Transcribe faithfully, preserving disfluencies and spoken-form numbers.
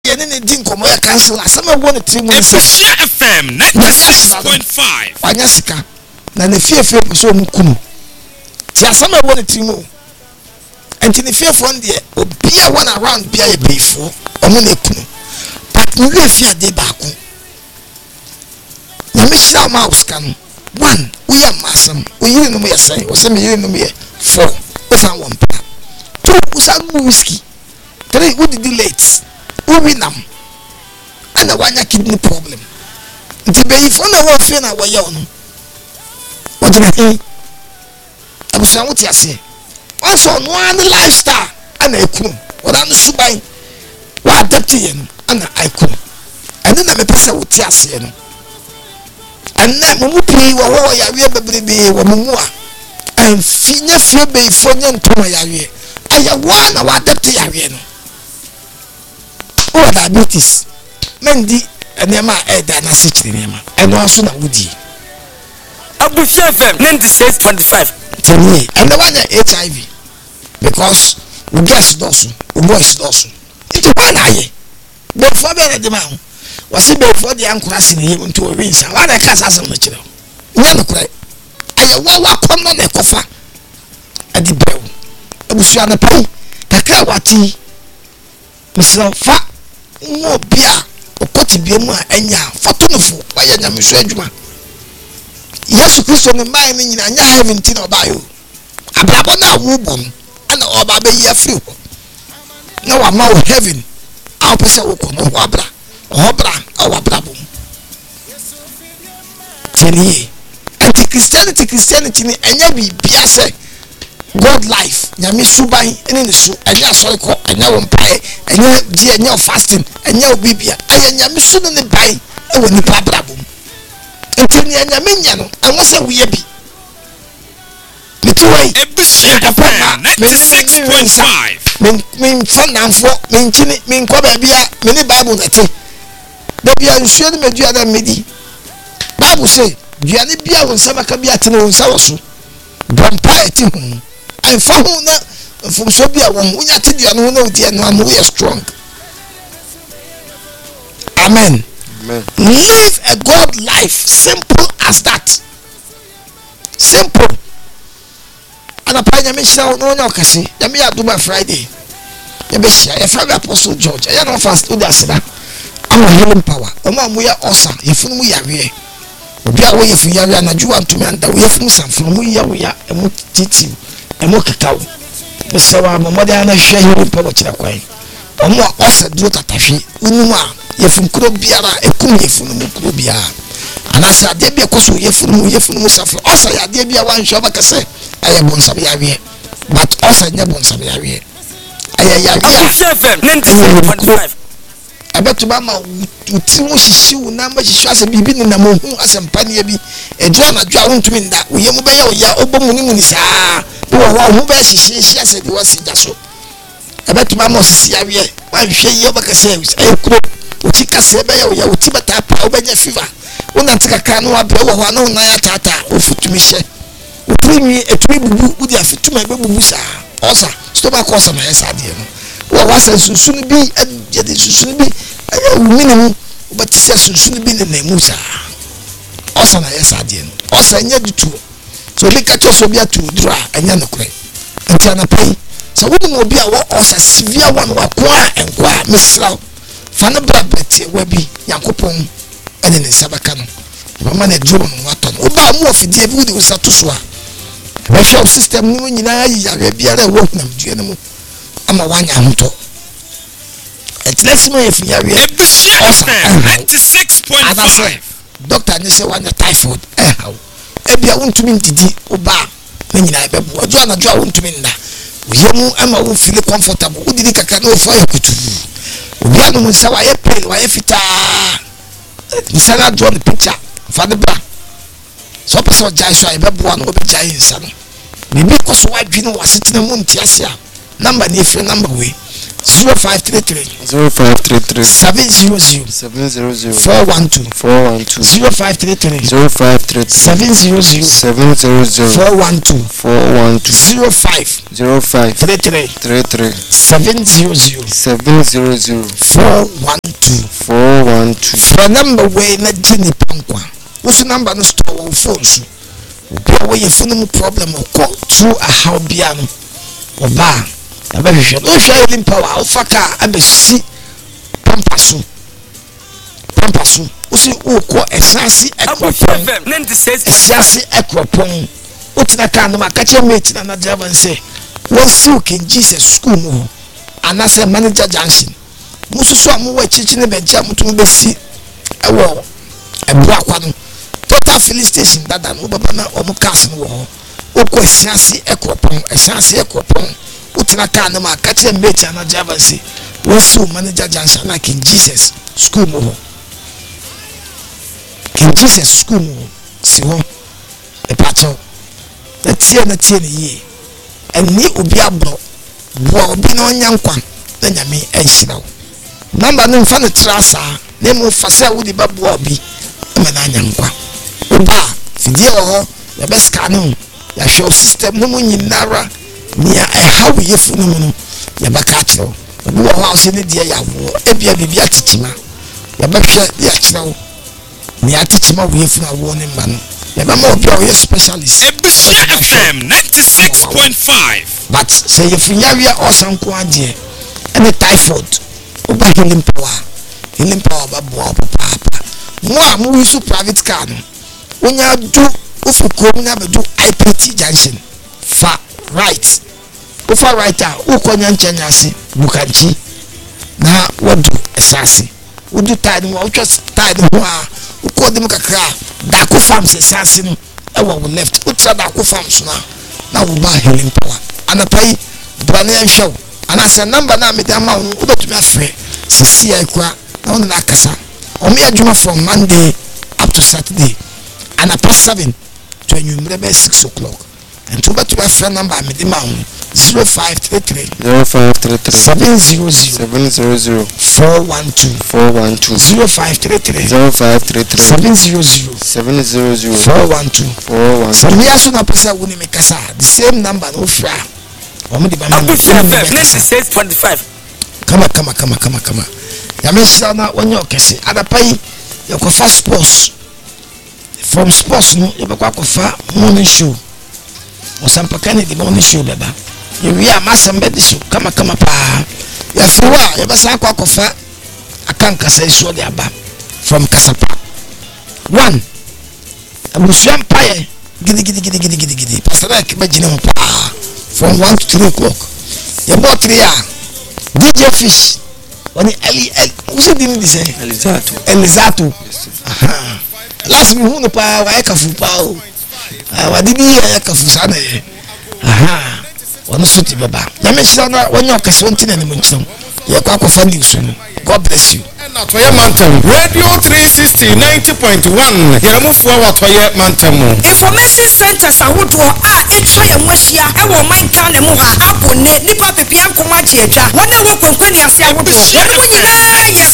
ye ne din komo ya cancel asema wo ne timu nse F M ninety-six point five wanya sika na ne fiefie so mu kunu ti asema wo ne timu enti ne fiefo ndie obia one around bia ye beefo omo ne kunu but no le fia de baako na me shira mouse kan one we are masam we yiri no me yesai o se me yiri no me four o san one pa two we san whiskey three we did late we win am and wanya kidney problem nti be if na wo fe na wo ye ono o de na abusan wo ti ase also no an lifestyle ana ekunu o da no suban wa adapt ye no ana aikunu ene na me pesa wo ti ase no ene mo mu pii wo wo ya wie bebrebe wo mu a en finya fie be ifo nya ntoma ya wie aya wa na wa adapt ya wie no o diabetes mendi enema e da na se kire nema eno aso na wudi Abusia F M ninety-six point five tani ene wanya H I V because we guess dosu we boys dosu it why na ye be for be de ma ho wasi be for de ankura sini he nto o winsa wa na ka sasam na kire nya no kure aye wa wa kom na kofa adi brew abusia na pai takra wati misra fa mo bia okoti bia mu a anya foto no fo wa ya nyamehwe adwuma Yesu Kristo ne mai ni nyina nya heaven ti na obayo abrabo na wubom ana oba be ye free ho na wa ma heaven a pesa wo ko no abra obra o abra bom tini anti christianity christianity ni anya bi bia se God life nyame suban ene ne su anya sori ko anya wo mpae anya di anya fasting anya obibia anya nyame su ne bai e wo ni abra bom ntini anya menya no anwo se wo ye bi mitwai Ebusia F M ninety-six point five men men fananfo men chini men ko ba bia men ni bible na te da bia nsuo ne medua da medi bible say dua ne bia won sama ka bia te ne won sa woso bompa eti hu ai fa hu na fo so bia won unya te dua no na odi no am we strong amen amen live a God life simple as that simple ana pa nya me shira no nya okase ya me aduma Friday ya be shia ya fa Apostle George ya no fast do that da am healing power o ma mu ya osa yefunu mu yawe obi a wo yefu yawe na juwa ntumi anda wo yefu sanfunu mu yawe ya emu titi emu kakaw be sawa mo moda na hwe healing power kira kwai o mu osa duro tatahwe unum a yefu nkuro biara ekum yefunu mu kuro biara anasa ade bia koso yefunu mu yefunu mu sanfunu osa ya ade bia wan hwe bakase aye bonsam yawe but osa nya bonsam yawe aye yawe Abusia F M ninety-six point five abetuma ma uti wo hihyiw na ma hihwa ase bibi ne na mo hu asempa ne bi edura na dwa wontumi nda wo yemu be ya wo ya obomu ni mu ni saa wo wo hu be hihye hihye ase bi wo sija so abetuma ma osisi yawe wa hwe ye bakase ayi kuro uti kase be ya wo ya uti bata pa wo benya fever wo na tika kan no abre wo ho na na ya tata ofutumi hye utumi etumi bubu udi afutuma be bubu saa osa stop kosa na yesa de no wo wasa sunsun bi ya de sunsun bi minimum but se sunsun bi ne na musa osa na yesa de no osa nya ditu so bi ka to so bi atu dura anya no kure ntia na pai so wo mo bi a wo osa severe one wa kwa enkwa misra fa na bra beti wa bi yakopon ene ne sabaka no mama na drum no wato no ba mu ofidie bi wo sa to so a we show system ni nyina yi ya biara wo na mdue no mu ama wanya hoto etlesi mo efu ya we Ebusia F M ninety-six point five doctor ni se wanya typhoid eh hawo ebia wontumi ntidi oba na nyina bebu ojo na jo wontumi nda yemu ama wo feel comfortable wo didi kaka no fo yakutu obia no nsa wa ye pale wa ye fita nsa na draw the picture fa the bra so person jai so e bebu no obi jai nsa no bibi koso wa dwi no wasetena mu ntiase a number ni free number we zero five three three zero five three three seven zero zero seven zero zero four one two four one two zero five three three zero five three three seven zero zero seven zero zero four one two four one two zero five zero five three three three three seven zero zero seven zero zero four one two four one two. for number way na Jenny Pankwa. What's number no store on phone so we your phone problem or call through a how piano or bar. Na ba hwehwe no hwɛ lim power ofaka abesi pampaso pampaso usi ukɔ ɛsansi ɛkɔpɔn ɛsansi ɛkɔpɔn utina kan no makache mate na na driver nse wɔn silk in Jesus school mu anase manager junction mususu amu wɔ chichi ne bɛgye amutum besi ɛwɔ ɛbu akwa no total filling station dada no baba na ɔmo cars no wɔ hɔ ukɔ ɛsansi ɛkɔpɔn ɛsansi ɛkɔpɔn utina kan no makache mate na driver nse wɔn silk manager junction na King Jesus school mu hɔ King Jesus school mu si hɔ epacho na tie na tie ne yie ɛni obi abro boa obi na onya nkwa na nyame ɛnhyira wo number no mfa ne trasa na mu fa sɛ wo di ba boa obi ma na anya nkwa oba fidie wɔ hɔ ya bɛ scan no ya show system no mu nyinara nia ɛha wo yefu no mu no ya ba ka kyerɛ obi wɔ hɔ a ɔsɛ ne die ya wo ebia bibi atikyima ya bɛ hwɛ ya kyerɛ wo ni atikyima wo yefu na wo ne mba no ya ba ma obi a wo specialist Ebusia F M ninety-six point five. but say if you have your awesome quantity and the typhoid over healing power healing power babo papa mo am we so private car no onya do ofu ko nya be do I P T junction fa right ofa right a ukonya nchanya ase bukanchi na wadu esase udu tide mo utwa tide ho a ukodem kakra da ko farms esase no e wo left utra da ko farms na na wo ba healing power anapai brane show anasa number na me dama wo obetumi afre sisi akwa na wona akasa o me adwuma from Monday up to Saturday anapa seven to anwumre be six o'clock and to betumi afre number me dama wo zero five three three zero five three three seven zero zero seven zero zero four one two four one two zero five three three zero five three three seven zero zero seven zero zero four one two four one two. Samia so na pesa wo ni me kasa the same number no fra omo di ba na ninety-six point five. kama kama kama kama kama ya mesha na wonye okese adapai yakofa sports from sports no yabakwa kofa morning show osampakane di morning show baba yewi amasamba di show kama kama pa ya fiwa yabasa kwa kofa akankasa iso di aba from Kasapa one abusuam paye gidi gidi gidi gidi gidi gidi pastor ek majina mo pa from one to three o'clock ya bo three a D J Fish wani ali usi dini di say Elizato Elizato aha last me hunu pa wa ekafu pa o wa didi ya ekafu sana ye aha wani suti baba ya me shira na wani okase wonti na ni mo ncham ya kwa kwa fa news no God bless you. Toye Mantem Radio three sixty ninety point one. Yeramufu wa Toye Mantem. Information centers ahodo a etwa ya mwahia e wo man kan mu ha abone nipa pepia nkoma je etwa wona wo kwenkweni ase ahodo wona nyina